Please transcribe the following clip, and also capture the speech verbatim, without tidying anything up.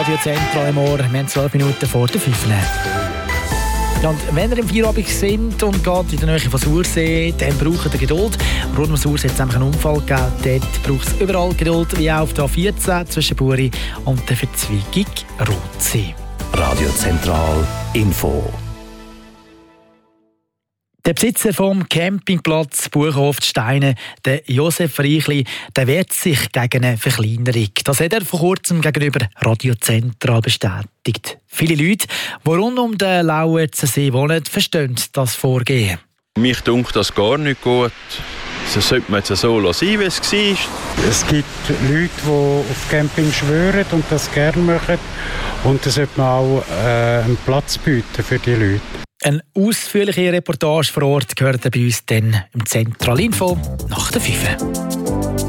Radio Zentral im Ohr. Wir haben zwölf Minuten vor der fünf. Ja, und wenn ihr im Feierabend sind und geht in der Nähe von Sursee, dann braucht ihr Geduld. Rund um Sursee hat es nämlich einen Unfall gegeben. Dort braucht es überall Geduld, wie auch auf der A vierzehn zwischen Buri und der Verzweigung Rotsee. Radio Zentral Info. Der Besitzer vom Campingplatz Buchhof Steine, der Josef Reichli, der wehrt sich gegen eine Verkleinerung. Das hat er vor kurzem gegenüber Radio Zentral bestätigt. Viele Leute, die rund um den Lauerzensee wohnen, verstehen das Vorgehen. Mich dunkt das gar nicht gut. Das sollte man jetzt so lassen, wie es war. Es gibt Leute, die auf Camping schwören und das gerne machen. Und da sollte man auch äh, einen Platz bieten für die Leute. Eine ausführliche Reportage vor Ort gehört bei uns dann im Zentralinfo nach der fünf.